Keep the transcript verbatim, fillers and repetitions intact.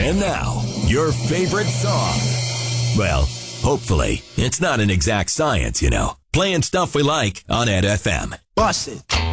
And now, your favorite song. Well, hopefully, it's not an exact science, you know. Playing stuff we like on Ed F M. Bust it.